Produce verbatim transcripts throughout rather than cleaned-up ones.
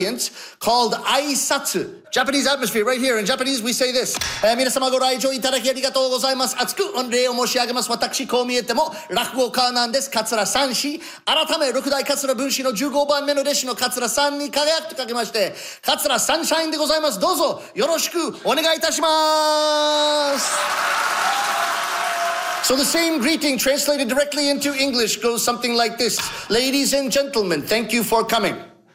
called Aisatsu. Japanese atmosphere right here. In Japanese, we say this. Uh, 皆様ご来場いただきありがとうございます。厚く御礼を申し上げます。私、こう見えても落語家なんです。桂三枝。改め、六代桂文枝のじゅうごばんめの弟子の桂さんに輝くとかけまして、桂サンシャインでございます。どうぞよろしくお願いいたします。So the same greeting translated directly into English goes something like this. Ladies and gentlemen, thank you for coming.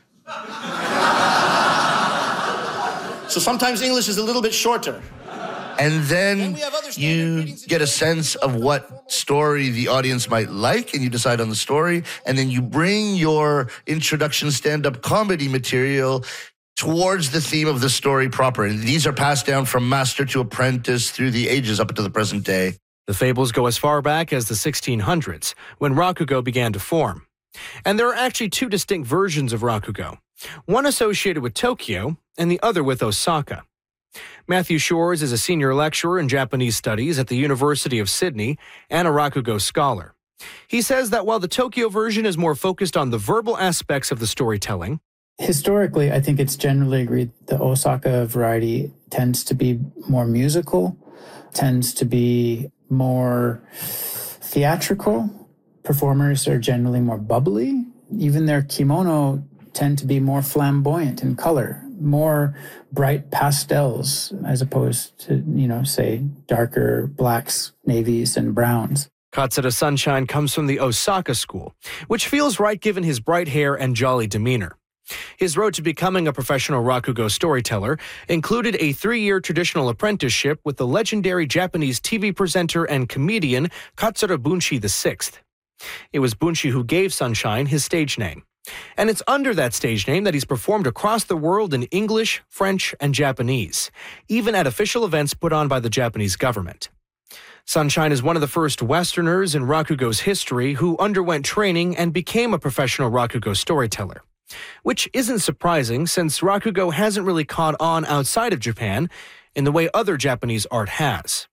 So sometimes English is a little bit shorter. And then you get a sense of what story the audience might like, and you decide on the story, and then you bring your introduction stand-up comedy material towards the theme of the story proper. And these are passed down from master to apprentice through the ages up to the present day. The fables go as far back as the sixteen hundreds, when Rakugo began to form. And there are actually two distinct versions of Rakugo, one associated with Tokyo and the other with Osaka. Matthew Shores is a senior lecturer in Japanese studies at the University of Sydney and a Rakugo scholar. He says that while the Tokyo version is more focused on the verbal aspects of the storytelling, historically, I think it's generally agreed the Osaka variety tends to be more musical, tends to be more theatrical. Performers are generally more bubbly. Even their kimono tend to be more flamboyant in color, more bright pastels, as opposed to, you know, say, darker blacks, navies, and browns. Katsura Sunshine comes from the Osaka school, which feels right given his bright hair and jolly demeanor. His road to becoming a professional Rakugo storyteller included a three-year traditional apprenticeship with the legendary Japanese T V presenter and comedian Katsura Bunshi the sixth. It was Bunshi who gave Sunshine his stage name. And it's under that stage name that he's performed across the world in English, French, and Japanese, even at official events put on by the Japanese government. Sunshine is one of the first Westerners in Rakugo's history who underwent training and became a professional Rakugo storyteller, which isn't surprising since Rakugo hasn't really caught on outside of Japan in the way other Japanese art has.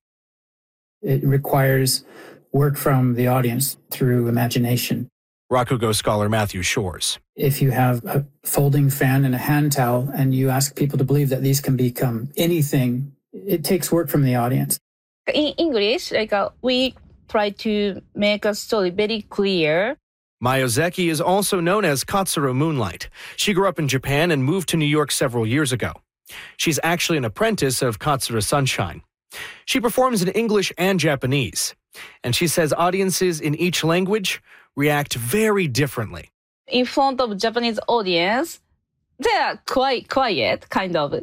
It requires work from the audience through imagination. Rakugo scholar Matthew Shores. If you have a folding fan and a hand towel and you ask people to believe that these can become anything, it takes work from the audience. In English, like uh, we try to make a story very clear. Mayozeki is also known as Katsura Moonlight. She grew up in Japan and moved to New York several years ago. She's actually an apprentice of Katsura Sunshine. She performs in English and Japanese, and she says audiences in each language react very differently. In front of Japanese audience, they are quite quiet, kind of.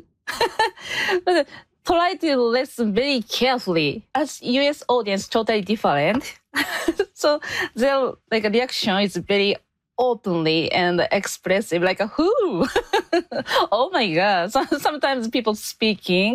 But try to listen very carefully. As U S audience, totally different. So their like reaction is very openly and expressive, like, whoo, oh my God. So, sometimes people speaking.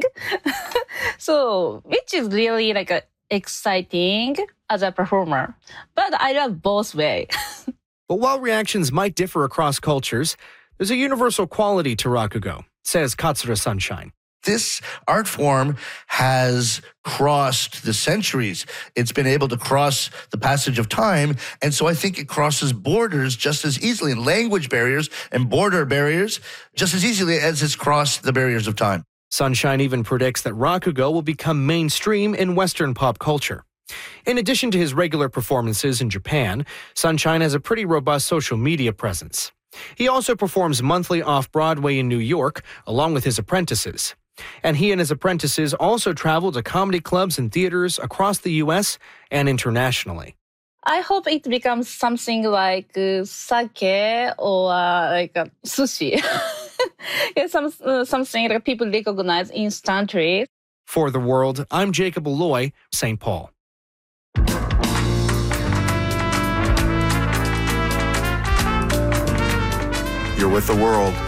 So, which is really like a exciting as a performer. But I love both ways. But while reactions might differ across cultures, there's a universal quality to Rakugo, says Katsura Sunshine. This art form has crossed the centuries. It's been able to cross the passage of time. And so I think it crosses borders just as easily, and language barriers and border barriers just as easily as it's crossed the barriers of time. Sunshine even predicts that Rakugo will become mainstream in Western pop culture. In addition to his regular performances in Japan, Sunshine has a pretty robust social media presence. He also performs monthly off-Broadway in New York, along with his apprentices. And he and his apprentices also travel to comedy clubs and theaters across the U S and internationally. I hope it becomes something like uh, sake or uh, like uh, sushi. Yeah, some, uh, something that people recognize instantly. For The World, I'm Jacob Alloy, Saint Paul. You're with The World.